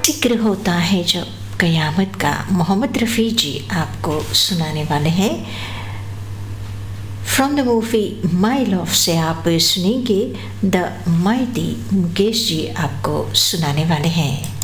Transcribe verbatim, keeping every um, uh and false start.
जिक्र होता है जब क़यामत का, मोहम्मद रफ़ी जी आपको सुनाने वाले हैं। From the movie my love से आप सुनेंगे द माइटी, मुकेश जी आपको सुनाने वाले हैं।